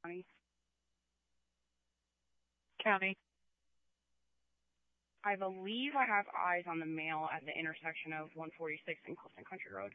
County. I believe I have eyes on the male at the intersection of 146 and Clifton Country Road.